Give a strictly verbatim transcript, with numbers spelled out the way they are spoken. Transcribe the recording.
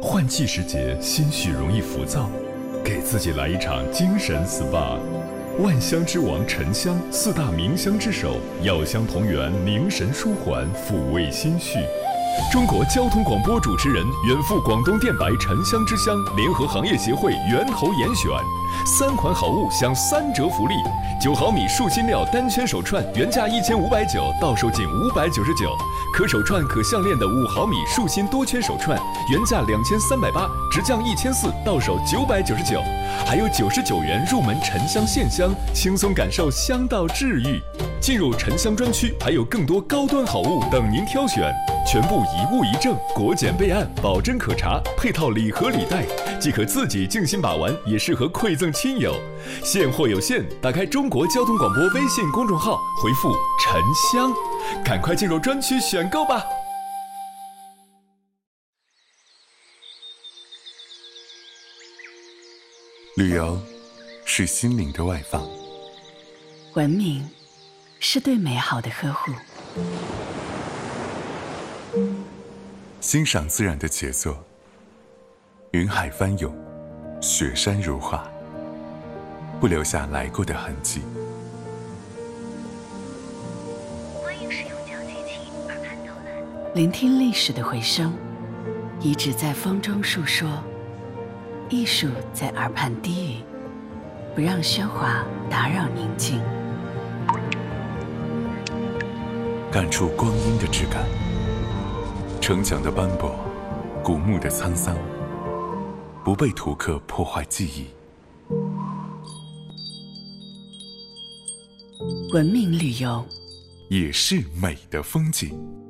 换季时节，心绪容易浮躁，给自己来一场精神 S P A。万香之王沉香，四大名香之首，药香同源，凝神舒缓，抚慰心绪。中国交通广播主持人，远赴广东电白沉香之乡联合行业协会源头严选，三款好物享三折福利：九毫米树心料单圈手串原价一千五百九，到手仅五百九十九；可手串可项链的五毫米树心多圈手串原价两千三百八，直降一千四，到手九百九十九。还有九十九元入门沉香线香，轻松感受香道治愈。进入沉香专区，还有更多高端好物等您挑选，全部一物一证，国检备案，保真可查，配套礼盒礼袋，既可自己静心把玩，也适合馈赠亲友。现货有限，打开中国交通广播微信公众号，回复沉香，赶快进入专区选购吧。 旅游是心灵的外放， 文明是对美好的呵护， 欣赏自然的杰作，云海翻涌，雪山如画，不留下来过的痕迹。 欢迎使用讲解器耳畔导览， 聆听历史的回声，遗址在风中述说，艺术在耳畔低语，不让喧哗打扰宁静。 感触光阴的质感，城墙的斑驳，古墓的沧桑，不被图刻破坏记忆。 文明旅游也是美的风景。